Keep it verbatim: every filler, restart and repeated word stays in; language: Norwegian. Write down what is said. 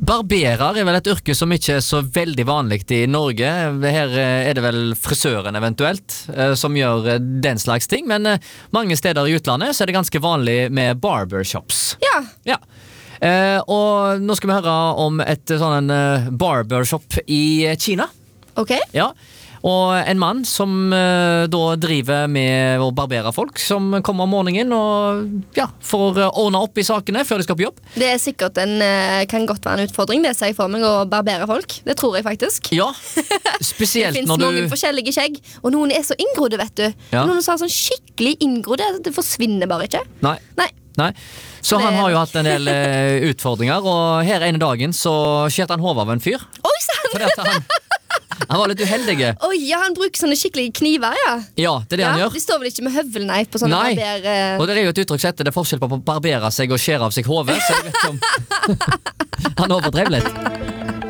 Barberer er vel et yrke som ikke er så veldig vanligt i Norge. Her er det vel frisøren eventuelt som gjør den slags ting, men mange steder i utlandet så er det ganske vanlig med barbershops. Ja. Ja. Eh, og nå skal vi høre om et sånn barbershop i Kina. Ok. Ja. Og en mann som uh, da driver med å barbere folk, som kommer om morgenen og ja, får ordne opp i sakene før de skal på jobb. Det er sikkert en, kan godt være en utfordring, det sier jeg for meg, å barbere folk. Det tror jeg faktisk. Ja, spesielt det finnes når du... mange forskjellige skjegg, og noen er så inngrodde, vet du. Ja. Noen som er sånn skikkelig inngrodde, det forsvinner bare ikke. Nei. Nei. Nei. Så Det han er har jo nok. hatt en del uh, utfordringer, og her ene dagen så skjerte han hodet av en fyr. Oi, sant! Fordi at han, han var litt uheldige. Oi, ja, han bruker sånne skikkelige kniver, ja. Ja, det er det ja, han gjør. De står vel ikke med høvelneip på sånne Nei, barber... og det er jo et uttrykk som heter det er forskjell på å barbere seg og skjære av seg hodet, så jeg vet ikke om han overdrev litt.